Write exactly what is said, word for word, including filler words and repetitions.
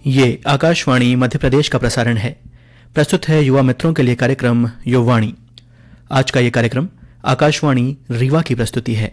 ये आकाशवाणी मध्य प्रदेश का प्रसारण है। प्रस्तुत है युवा मित्रों के लिए कार्यक्रम युवावाणी। आज का ये कार्यक्रम आकाशवाणी रीवा की प्रस्तुति है।